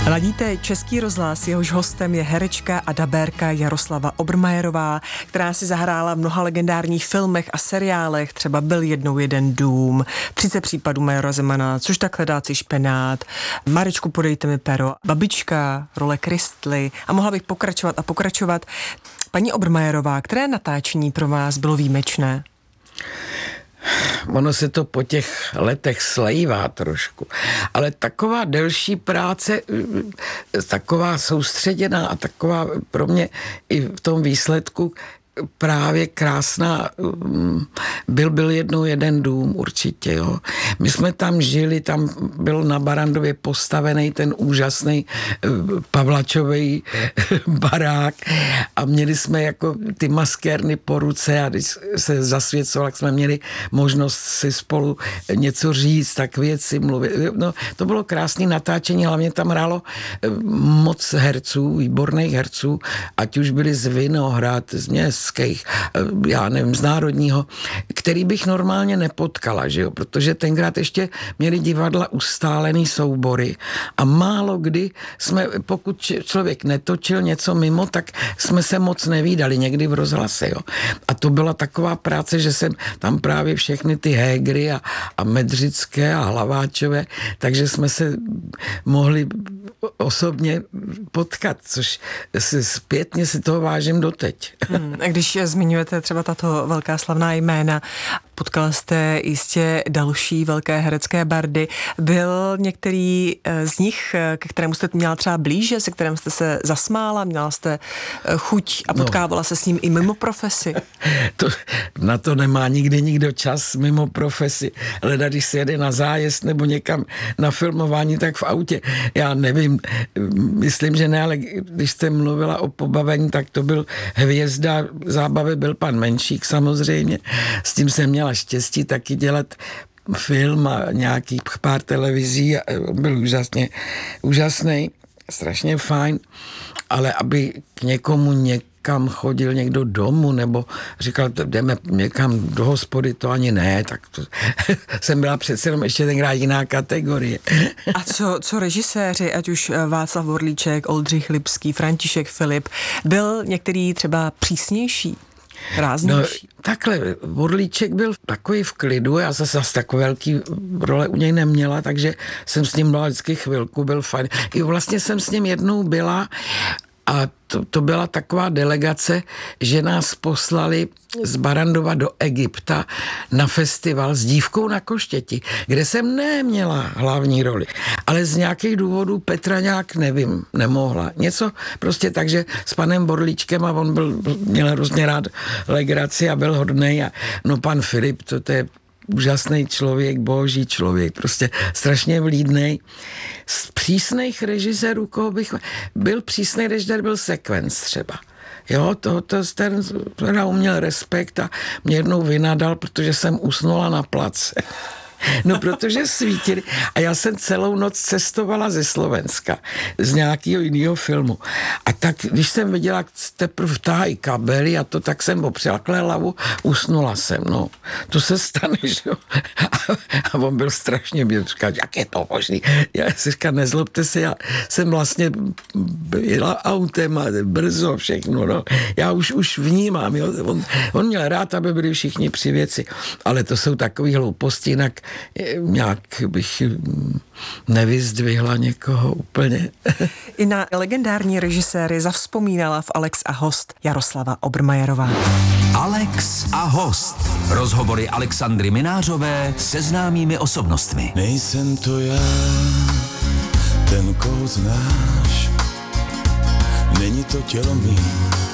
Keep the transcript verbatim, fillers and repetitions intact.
Ladíte Český rozhlas, jehož hostem je herečka a dabérka Jaroslava Obermajerová, která si zahrála v mnoha legendárních filmech a seriálech, třeba Byl jednou jeden dům, třicet případů Majora Zemana, Což tak hledáci špenát, Marečku, podejte mi pero, Babička, role Kristly a mohla bych pokračovat a pokračovat. Paní Obermajerová, které natáčení pro vás bylo výjimečné? Ono se to po těch letech slejvá trošku, ale taková delší práce, taková soustředěná a taková pro mě i v tom výsledku právě krásná, byl, byl jednou jeden dům určitě, jo. My jsme tam žili, tam byl na Barrandově postavený ten úžasný Pavlačovej barák a měli jsme jako ty maskérny po ruce a když se zasvěcoval, jsme měli možnost si spolu něco říct, tak věci mluvit. No, to bylo krásné natáčení, hlavně tam hrálo moc herců, výborných herců, ať už byli z Vinohrad, z měst, já nevím, z Národního, který bych normálně nepotkala, že jo, protože tenkrát ještě měli divadla ustálený soubory a málo kdy jsme, pokud člověk netočil něco mimo, tak jsme se moc nevídali někdy v rozhlase, jo. A to byla taková práce, že jsem tam právě všechny ty Hégry a, a Medřické a Hlaváčové, takže jsme se mohli osobně potkat, což si zpětně si toho vážím doteď. Hmm, a když zmiňujete třeba tato velká slavná jména, potkala jste jistě další velké herecké bardy. Byl některý z nich, ke kterému jste měla třeba blíže, se kterým jste se zasmála, měla jste chuť a potkávala no. se s ním i mimo profesi? To, na to nemá nikdy nikdo čas mimo profesi. Leda, když se jede na zájezd nebo někam na filmování, tak v autě. Já nevím, myslím, že ne, ale když jste mluvila o pobavení, tak to byl hvězda zábavy, byl pan Menšík samozřejmě. S tím jsem měla štěstí taky dělat film a nějaký pár televizí. Byl úžasně, úžasný, strašně fajn, ale aby k někomu někam chodil někdo domů, nebo říkal, jdeme někam do hospody, to ani ne, tak to jsem byla přece jenom ještě tenkrát jiná kategorie. A co, co režiséři, ať už Václav Vorlíček, Oldřich Lipský, František Filip, byl některý třeba přísnější? Ráznější. No, takhle, Vorlíček byl takový v klidu, já zase zase takové velký role u něj neměla, takže jsem s ním byla vždycky chvilku, byl fajn. I vlastně jsem s ním jednou byla a to, to byla taková delegace, že nás poslali z Barrandova do Egypta na festival s Dívkou na koštěti, kde jsem neměla hlavní roli. Ale z nějakých důvodů Petra nějak, nevím, nemohla. Něco prostě tak, že s panem Borlíčkem a on byl, měl hrozně rád legraci a byl hodnej. A no pan Filip, to, to je úžasný člověk, boží člověk, prostě strašně vlídnej. Z přísných režisérů, koho bych... Byl přísný režisér, byl Sekvenc třeba. Jo, to, to ten, ten uměl respekt a mě jednou vynadal, protože jsem usnula na place. No, protože svítili. A já jsem celou noc cestovala ze Slovenska, z nějakého jiného filmu. A tak, když jsem viděla, teprve tahají kabely a to, tak jsem opřela hlavu, usnula jsem, no. To se stane, že jo. A, a on byl strašně, mě říkal, jak je to možný. Já si říkal, nezlobte se, já jsem vlastně jela autem a brzo všechno, no. Já už, už vnímám, jo. On, on měl rád, aby byli všichni při věci. Ale to jsou takový hlouposti, jinak nějak bych nevyzdvihla někoho úplně. I na legendární režiséry zavzpomínala v Alex a host Jaroslava Obermajerová. Alex a host. Rozhovory Alexandry Minářové se známými osobnostmi. Nejsem to já, ten, koho znáš, není to tělo mý,